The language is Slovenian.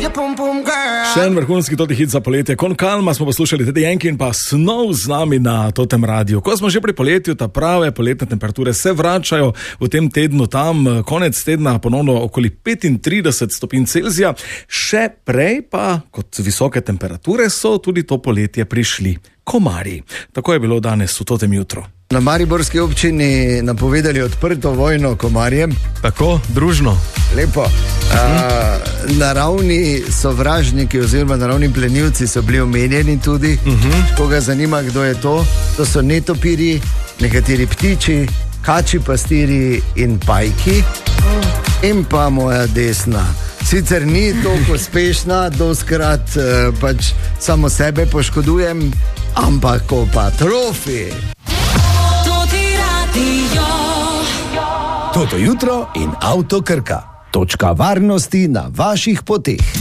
Še en vrhunski toti hit za poletje. Kon Kalma smo poslušali, Teddy Yankee in pa Snow z nami na totem radiju. Ko smo že pri poletju, ta prave poletne temperature se vračajo v tem tednu tam, konec tedna ponovno okoli 35 stopinj Celzija. Še prej pa, kot visoke temperature, so tudi to poletje prišli komarji. Tako je bilo danes v totem jutro. Na mariborski občini napovedali odprto vojno komarjem. Tako, družno. Lepo. Naravni sovražniki oziroma naravni plenilci so bili omenjeni tudi. Koga zanima, kdo je to? To so netopiri, nekateri ptiči, kači pastiri in pajki. In pa moja desna. Sicer ni toliko uspešna, doskrat pač samo sebe poškodujem, ampak ko pa trofi. Toto jutro in Avto Krka. Točka varnosti na vaših poteh.